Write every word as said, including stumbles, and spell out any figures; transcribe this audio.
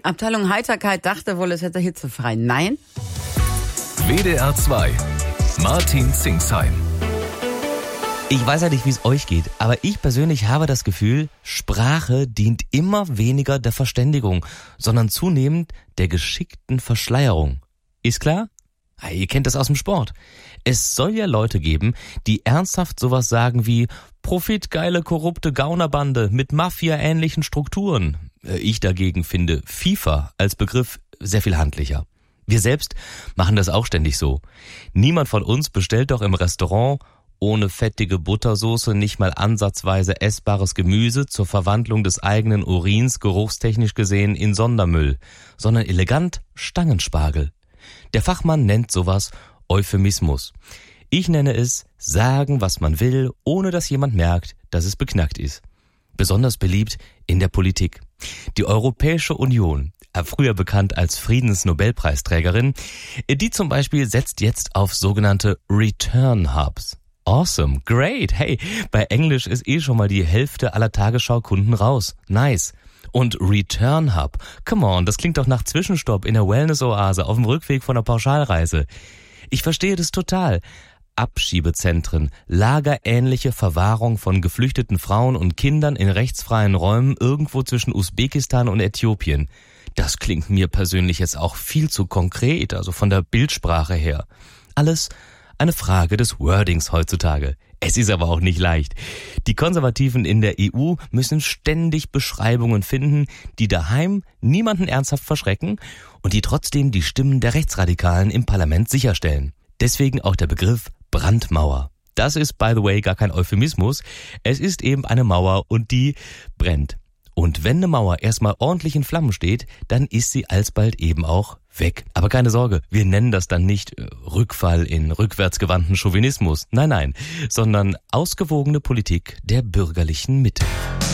Abteilung Heiterkeit dachte wohl, es hätte hitzefrei. Nein. W D R zwei. Martin Zingsheim. Ich weiß ja nicht, wie es euch geht, aber ich persönlich habe das Gefühl, Sprache dient immer weniger der Verständigung, sondern zunehmend der geschickten Verschleierung. Ist klar? Ja, ihr kennt das aus dem Sport. Es soll ja Leute geben, die ernsthaft sowas sagen wie profitgeile, korrupte Gaunerbande mit Mafia-ähnlichen Strukturen. Ich dagegen finde FIFA als Begriff sehr viel handlicher. Wir selbst machen das auch ständig so. Niemand von uns bestellt doch im Restaurant ohne fettige Buttersoße nicht mal ansatzweise essbares Gemüse zur Verwandlung des eigenen Urins geruchstechnisch gesehen in Sondermüll, sondern elegant Stangenspargel. Der Fachmann nennt sowas Euphemismus. Ich nenne es sagen, was man will, ohne dass jemand merkt, dass es beknackt ist. Besonders beliebt in der Politik. Die Europäische Union, früher bekannt als Friedensnobelpreisträgerin, die zum Beispiel setzt jetzt auf sogenannte Return Hubs. Awesome, great, hey, bei Englisch ist eh schon mal die Hälfte aller Tagesschau-Kunden raus. Nice. Und Return Hub, come on, das klingt doch nach Zwischenstopp in der Wellness-Oase auf dem Rückweg von einer Pauschalreise. Ich verstehe das total. Abschiebezentren, lagerähnliche Verwahrung von geflüchteten Frauen und Kindern in rechtsfreien Räumen irgendwo zwischen Usbekistan und Äthiopien. Das klingt mir persönlich jetzt auch viel zu konkret, also von der Bildsprache her. Alles eine Frage des Wordings heutzutage. Es ist aber auch nicht leicht. Die Konservativen in der E U müssen ständig Beschreibungen finden, die daheim niemanden ernsthaft verschrecken und die trotzdem die Stimmen der Rechtsradikalen im Parlament sicherstellen. Deswegen auch der Begriff Brandmauer. Das ist, by the way, gar kein Euphemismus. Es ist eben eine Mauer und die brennt. Und wenn eine Mauer erstmal ordentlich in Flammen steht, dann ist sie alsbald eben auch weg. Aber keine Sorge, wir nennen das dann nicht äh, Rückfall in rückwärtsgewandten Chauvinismus. Nein, nein, sondern ausgewogene Politik der bürgerlichen Mitte.